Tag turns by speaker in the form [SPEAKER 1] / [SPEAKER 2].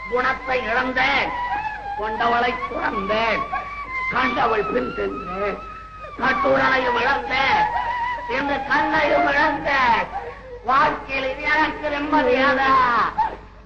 [SPEAKER 1] குணத்தை இழந்தேன், கொண்டவளை துறந்தேன், கண்டவள் பின் சென்றேன், கட்டுடலையும் இழந்தேன், இந்த கண்ணையும் இழந்தேன். வாழ்க்கையில் எனக்கு நிம்மதியாதா?